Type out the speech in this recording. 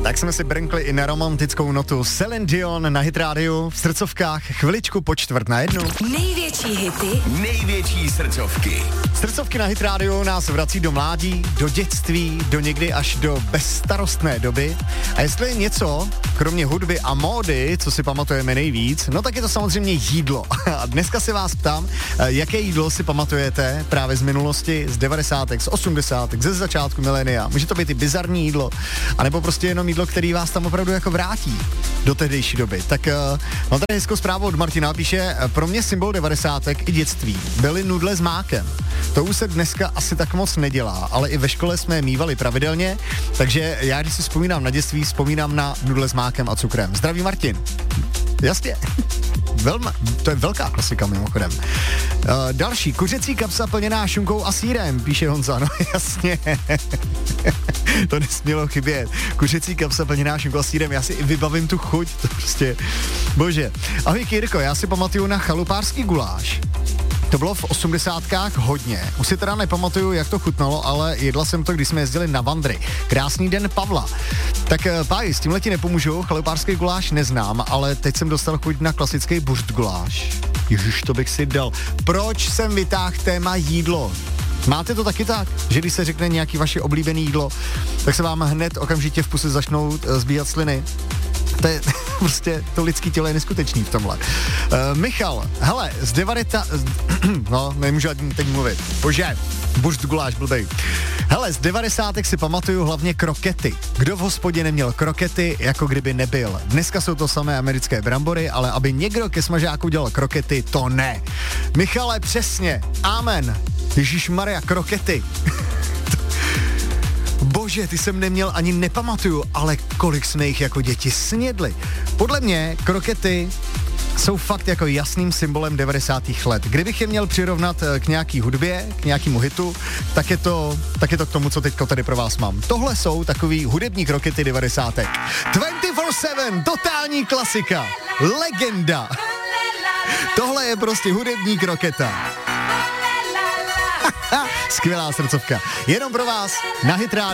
Tak jsme si brnkli i na romantickou notu. Celine Dion na Hit Radio v srdcovkách chviličku po 1:45. Největší hity, největší srdcovky. Srdcovky na Hit Radio nás vrací do mládí, do dětství, do někdy až do bezstarostné doby. A jestli je něco, kromě hudby a módy, co si pamatujeme nejvíc, no tak je to samozřejmě jídlo. A dneska se vás ptám, jaké jídlo si pamatujete právě z minulosti, z 90., z 80., ze začátku milénia. Může to být i bizarní jídlo, anebo prostě jenom jídlo, který vás tam opravdu jako vrátí do tehdejší doby. Tak mám tady hezkou zprávu od Martina, píše, pro mě symbol 90. i dětství byly nudle s mákem. To už se dneska asi tak moc nedělá, ale i ve škole jsme je mívali pravidelně, takže já, když si vzpomínám na dětství, vzpomínám na nudle s mákem a cukrem. Zdraví Martin. Jasně. To je velká klasika mimochodem. Další, kuřecí kapsa plněná šunkou a sýrem, píše Honza, no jasně. To nesmělo chybět. Kuřecí kapsa plněná šunkou a sýrem, já si i vybavím tu chuť, to prostě, bože. Ahoj Kýrko, já si pamatuju na chalupářský guláš. To bylo v 80kách hodně. Už si teda nepamatuju, jak to chutnalo, ale jedla jsem to, když jsme jezdili na vandry. Krásný den Pavla. Tak páji, s tímhle ti nepomůžu, chalupářský guláš neznám, ale teď jsem dostal chuť na klasický burst guláš. Ježiš, to bych si dal. Proč jsem vytáhl téma jídlo? Máte to taky tak, že když se řekne nějaký vaše oblíbené jídlo, tak se vám hned okamžitě v puse začnou zbíhat sliny? To je prostě, to lidský tělo je neskutečný v tomhle. Michal, hele, z 90... No, nemůžu teď mluvit. Bože, burst guláš blbej. Hele, z 90. si pamatuju hlavně krokety. Kdo v hospodě neměl krokety, jako kdyby nebyl. Dneska jsou to samé americké brambory, ale aby někdo ke smažáku dělal krokety, to ne. Michale, přesně. Amen. Ježišmarja, krokety. Bože, ty jsem neměl ani nepamatuju, ale kolik jsme jich jako děti snědli. Podle mě krokety jsou fakt jako jasným symbolem 90. let. Kdybych je měl přirovnat k nějaký hudbě, k nějakému hitu, tak je to k tomu, co teďko tady pro vás mám. Tohle jsou takový hudební krokety 90. 24/7, totální klasika, legenda. Tohle je prostě hudební kroketa. Skvělá srdcovka. Jenom pro vás na Hit Radio.